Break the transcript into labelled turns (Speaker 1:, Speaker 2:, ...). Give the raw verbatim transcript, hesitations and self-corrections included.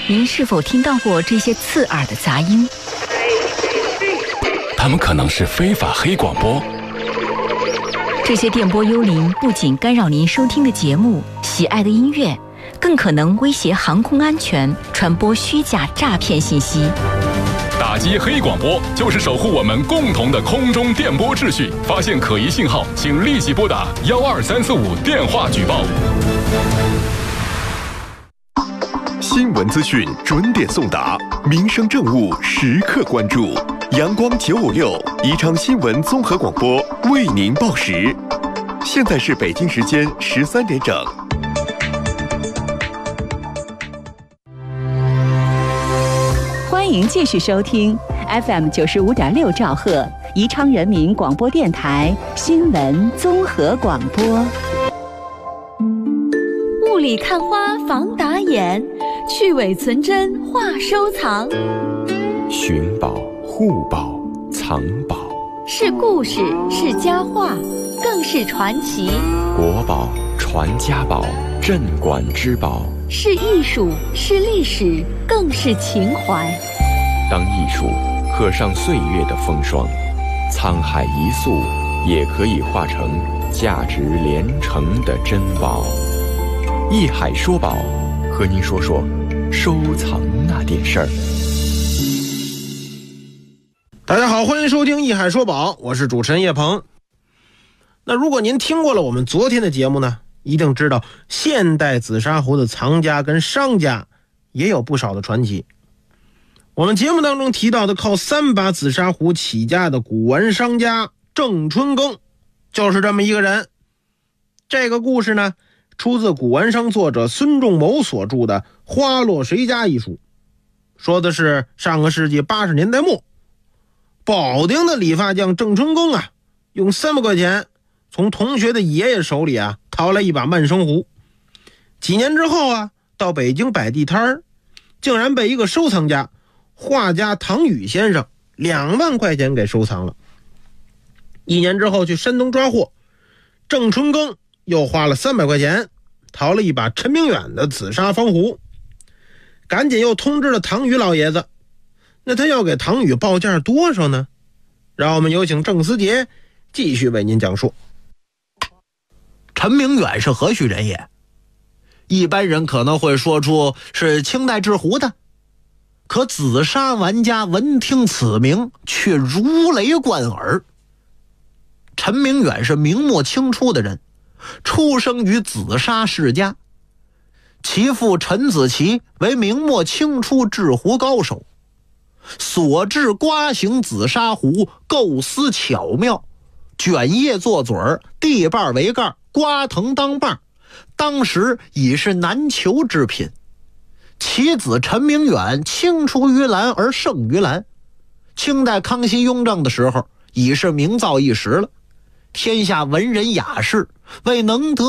Speaker 1: 您是否听到过这些刺耳的杂音？
Speaker 2: 它们可能是非法黑广播。
Speaker 1: 这些电波幽灵不仅干扰您收听的节目、喜爱的音乐，更可能威胁航空安全，传播虚假诈骗信息。
Speaker 2: 打击黑广播就是守护我们共同的空中电波秩序。发现可疑信号，请立即拨打幺二三四五电话举报。
Speaker 3: 新闻资讯准点送达，民生政务时刻关注。阳光九五六宜昌新闻综合广播为您报时。现在是北京时间十三点整。
Speaker 4: 欢迎继续收听 F M 九十五点六兆赫宜昌人民广播电台新闻综合广播。
Speaker 5: 雾里看花防打眼，去伪存真话收藏。
Speaker 6: 寻宝、护宝、藏宝，
Speaker 5: 是故事，是佳话，更是传奇。
Speaker 6: 国宝、传家宝、镇馆之宝，
Speaker 5: 是艺术，是历史，更是情怀。
Speaker 6: 当艺术刻上岁月的风霜，沧海一粟也可以化成价值连城的珍宝。艺海说宝，和您说说收藏那点事儿。
Speaker 7: 大家好，欢迎收听艺海说宝，我是主持人叶鹏。那如果您听过了我们昨天的节目呢，一定知道现代紫砂壶的藏家跟商家也有不少的传奇。我们节目当中提到的靠三把紫砂壶起家的古玩商家郑春耕，就是这么一个人。这个故事呢，出自古玩商作者孙仲谋所著的《花落谁家》一书，说的是上个世纪八十年代末，保定的理发匠郑春耕啊，用三百块钱从同学的爷爷手里啊淘来一把慢生壶。几年之后啊，到北京摆地摊儿，竟然被一个收藏家画家唐宇先生两万块钱给收藏了。一年之后去山东抓获，郑春耕又花了三百块钱淘了一把陈明远的紫砂方壶，赶紧又通知了唐宇老爷子。那他要给唐宇报价多少呢？让我们有请郑思杰继续为您讲述。
Speaker 8: 陈明远是何许人也？一般人可能会说出是清代制壶的，可紫砂玩家闻听此名却如雷贯耳。陈明远是明末清初的人，出生于紫砂世家，其父陈子奇为明末清初制壶高手，所制瓜形紫砂壶构思巧妙，卷叶做嘴儿，地瓣为盖，瓜藤当把，当时已是难求之品。其子陈明远青出于蓝而胜于蓝，清代康熙雍正的时候已是名噪一时了。天下文人雅士为能得